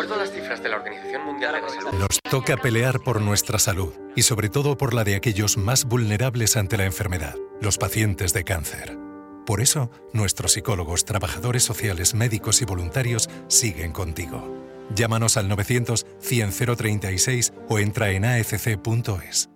acuerdo a las cifras de la Organización Mundial de la Salud. Nos toca pelear por nuestra salud y sobre todo por la de aquellos más vulnerables ante la enfermedad, los pacientes de cáncer. Por eso, nuestros psicólogos, trabajadores sociales, médicos y voluntarios siguen contigo. Llámanos al 900 100 036 o entra en afc.es.